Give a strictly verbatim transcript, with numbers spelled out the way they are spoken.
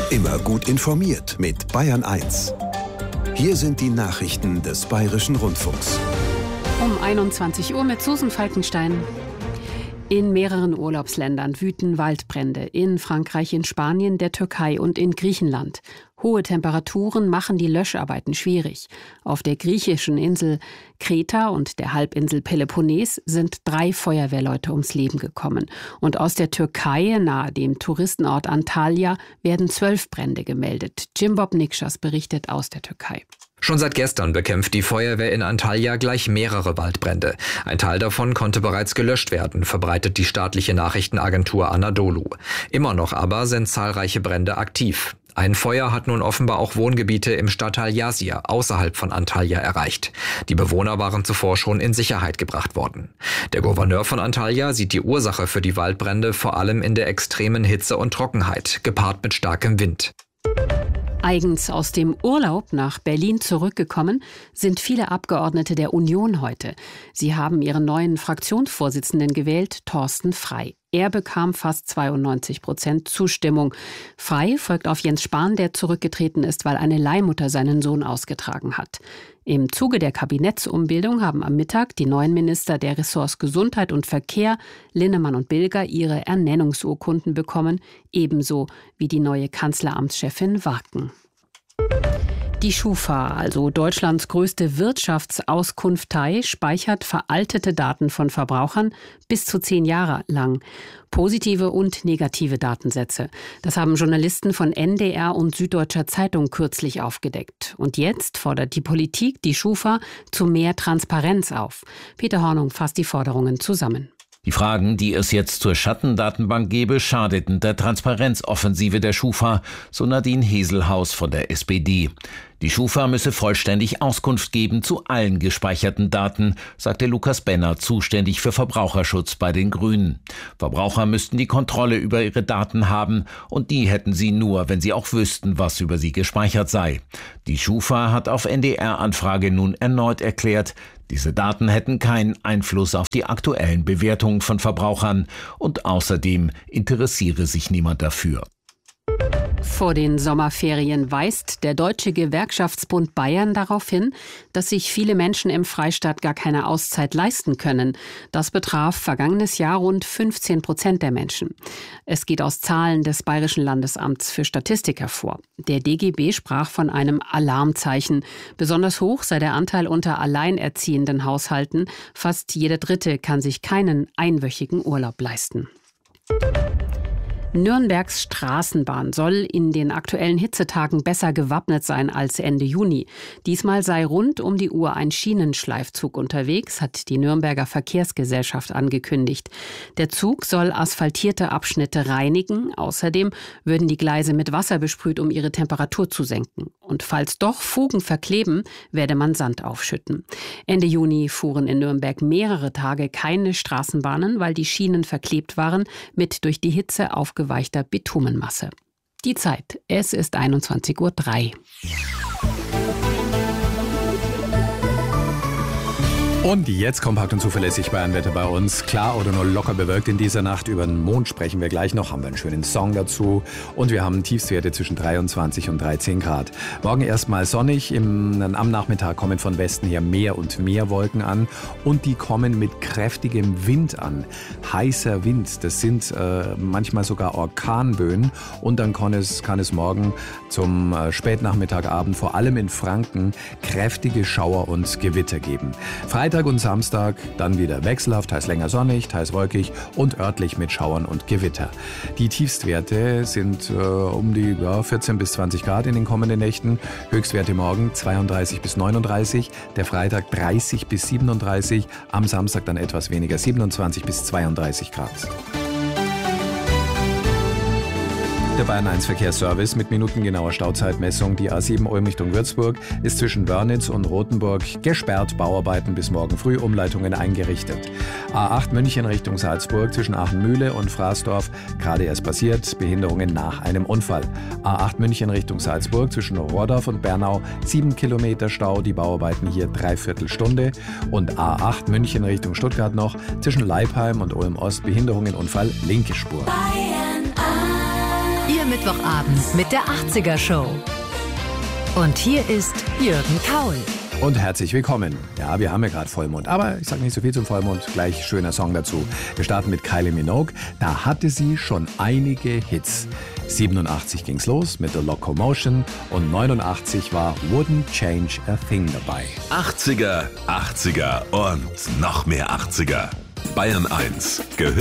Immer gut informiert mit Bayern eins. Hier sind die Nachrichten des Bayerischen Rundfunks. Um einundzwanzig Uhr mit Susan Falkenstein. In mehreren Urlaubsländern wüten Waldbrände. In Frankreich, in Spanien, der Türkei und in Griechenland. Hohe Temperaturen machen die Löscharbeiten schwierig. Auf der griechischen Insel Kreta und der Halbinsel Peloponnes sind drei Feuerwehrleute ums Leben gekommen. Und aus der Türkei, nahe dem Touristenort Antalya, werden zwölf Brände gemeldet. Jim Bob Nikschas berichtet aus der Türkei. Schon seit gestern bekämpft die Feuerwehr in Antalya gleich mehrere Waldbrände. Ein Teil davon konnte bereits gelöscht werden, verbreitet die staatliche Nachrichtenagentur Anadolu. Immer noch aber sind zahlreiche Brände aktiv. Ein Feuer hat nun offenbar auch Wohngebiete im Stadtteil Yazir außerhalb von Antalya erreicht. Die Bewohner waren zuvor schon in Sicherheit gebracht worden. Der Gouverneur von Antalya sieht die Ursache für die Waldbrände vor allem in der extremen Hitze und Trockenheit, gepaart mit starkem Wind. Eigens aus dem Urlaub nach Berlin zurückgekommen sind viele Abgeordnete der Union heute. Sie haben ihren neuen Fraktionsvorsitzenden gewählt, Thorsten Frey. Er bekam fast zweiundneunzig Prozent Zustimmung. Frey folgt auf Jens Spahn, der zurückgetreten ist, weil eine Leihmutter seinen Sohn ausgetragen hat. Im Zuge der Kabinettsumbildung haben am Mittag die neuen Minister der Ressorts Gesundheit und Verkehr, Linnemann und Bilger, ihre Ernennungsurkunden bekommen, ebenso wie die neue Kanzleramtschefin Warken. Die Schufa, also Deutschlands größte Wirtschaftsauskunftei, speichert veraltete Daten von Verbrauchern bis zu zehn Jahre lang. Positive und negative Datensätze. Das haben Journalisten von N D R und Süddeutscher Zeitung kürzlich aufgedeckt. Und jetzt fordert die Politik die Schufa zu mehr Transparenz auf. Peter Hornung fasst die Forderungen zusammen. Die Fragen, die es jetzt zur Schattendatenbank gebe, schadeten der Transparenzoffensive der Schufa, so Nadine Heselhaus von der S P D. Die Schufa müsse vollständig Auskunft geben zu allen gespeicherten Daten, sagte Lukas Benner, zuständig für Verbraucherschutz bei den Grünen. Verbraucher müssten die Kontrolle über ihre Daten haben und die hätten sie nur, wenn sie auch wüssten, was über sie gespeichert sei. Die Schufa hat auf N D R-Anfrage nun erneut erklärt, diese Daten hätten keinen Einfluss auf die aktuellen Bewertungen von Verbrauchern und außerdem interessiere sich niemand dafür. Vor den Sommerferien weist der Deutsche Gewerkschaftsbund Bayern darauf hin, dass sich viele Menschen im Freistaat gar keine Auszeit leisten können. Das betraf vergangenes Jahr rund fünfzehn Prozent der Menschen. Es geht aus Zahlen des Bayerischen Landesamts für Statistik hervor. Der D G B sprach von einem Alarmzeichen. Besonders hoch sei der Anteil unter alleinerziehenden Haushalten. Fast jeder Dritte kann sich keinen einwöchigen Urlaub leisten. Nürnbergs Straßenbahn soll in den aktuellen Hitzetagen besser gewappnet sein als Ende Juni. Diesmal sei rund um die Uhr ein Schienenschleifzug unterwegs, hat die Nürnberger Verkehrsgesellschaft angekündigt. Der Zug soll asphaltierte Abschnitte reinigen. Außerdem würden die Gleise mit Wasser besprüht, um ihre Temperatur zu senken. Und falls doch Fugen verkleben, werde man Sand aufschütten. Ende Juni fuhren in Nürnberg mehrere Tage keine Straßenbahnen, weil die Schienen verklebt waren mit durch die Hitze aufgeweichter Bitumenmasse. Die Zeit, es ist einundzwanzig Uhr drei. Und jetzt kompakt und zuverlässig Bayernwetter bei uns. Klar oder nur locker bewölkt in dieser Nacht. Über den Mond sprechen wir gleich noch, haben wir einen schönen Song dazu. Und wir haben Tiefstwerte zwischen dreiundzwanzig und dreizehn Grad. Morgen erstmal sonnig. Im, am Nachmittag kommen von Westen her mehr und mehr Wolken an. Und die kommen mit kräftigem Wind an. Heißer Wind, das sind äh, manchmal sogar Orkanböen. Und dann kann es, kann es morgen zum äh, Spätnachmittag, Abend vor allem in Franken kräftige Schauer und Gewitter geben. Freitag und Samstag dann wieder wechselhaft, teils länger sonnig, teils wolkig und örtlich mit Schauern und Gewitter. Die Tiefstwerte sind äh, um die ja, vierzehn bis zwanzig Grad in den kommenden Nächten. Höchstwerte morgen zweiunddreißig bis neununddreißig, der Freitag dreißig bis siebenunddreißig, am Samstag dann etwas weniger, siebenundzwanzig bis zweiunddreißig Grad. Der Bayern eins Verkehrsservice mit minutengenauer Stauzeitmessung. Die A sieben Ulm Richtung Würzburg ist zwischen Wörnitz und Rothenburg gesperrt. Bauarbeiten bis morgen früh, Umleitungen eingerichtet. A acht München Richtung Salzburg zwischen Aachenmühle und Fraßdorf gerade erst passiert. Behinderungen nach einem Unfall. A acht München Richtung Salzburg zwischen Rohrdorf und Bernau sieben Kilometer Stau. Die Bauarbeiten hier dreiviertel Stunde. Und A acht München Richtung Stuttgart noch zwischen Leipheim und Ulm Ost. Behinderungen, Unfall, linke Spur. Bayern eins. Ihr Mittwochabend mit der achtziger Show. Und hier ist Jürgen Kaul. Und herzlich willkommen. Ja, wir haben ja gerade Vollmond, aber ich sage nicht so viel zum Vollmond. Gleich schöner Song dazu. Wir starten mit Kylie Minogue. Da hatte sie schon einige Hits. siebenundachtzig ging's los mit The Locomotion und neunundachtzig war Wouldn't Change a Thing dabei. achtziger, achtziger und noch mehr achtziger. Bayern eins. Gehört